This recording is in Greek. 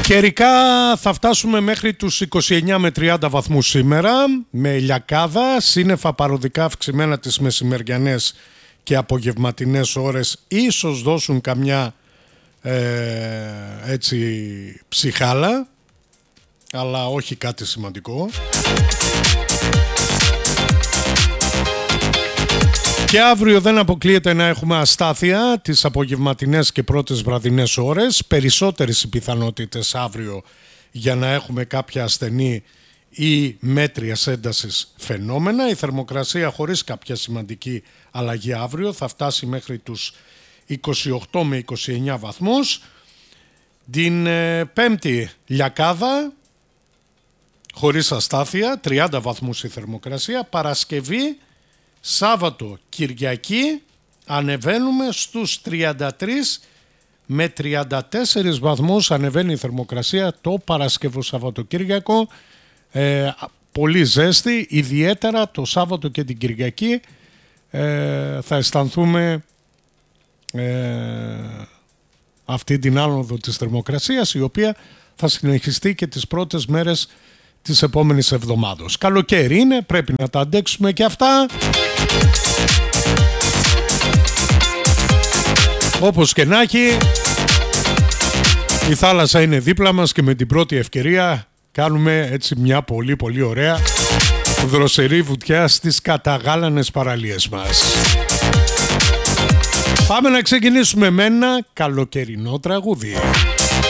Καιρικά θα φτάσουμε μέχρι τους 29 με 30 βαθμούς σήμερα, με ηλιακάδα, σύννεφα παροδικά αυξημένα τις μεσημεριανές και απογευματινές ώρες, ίσως δώσουν καμιά έτσι ψυχάλα, αλλά όχι κάτι σημαντικό. Και αύριο δεν αποκλείεται να έχουμε αστάθεια τις απογευματινές και πρώτες βραδινές ώρες. Περισσότερες οι πιθανότητες αύριο για να έχουμε κάποια ασθενή ή μέτριας έντασης φαινόμενα. Η θερμοκρασία χωρίς κάποια σημαντική αλλαγή αύριο θα φτάσει μέχρι τους 28 με 29 βαθμούς. Την Πέμπτη λιακάδα χωρίς αστάθεια, 30 βαθμούς η θερμοκρασία. Παρασκευή, Σάββατο, Κυριακή ανεβαίνουμε στους 33 με 34 βαθμούς ανεβαίνει η θερμοκρασία το Παρασκευό Σαββατοκύριακο. Πολύ ζέστη, ιδιαίτερα το Σάββατο και την Κυριακή θα αισθανθούμε αυτή την άνοδο της θερμοκρασίας, η οποία θα συνεχιστεί και τις πρώτες μέρες της επόμενης εβδομάδος. Καλοκαίρι είναι, πρέπει να τα αντέξουμε και αυτά. Όπως και να έχει, η θάλασσα είναι δίπλα μας και με την πρώτη ευκαιρία κάνουμε έτσι μια πολύ πολύ ωραία δροσερή βουτιά στις καταγάλανες παραλίες μας. Πάμε να ξεκινήσουμε με ένα καλοκαιρινό τραγούδι.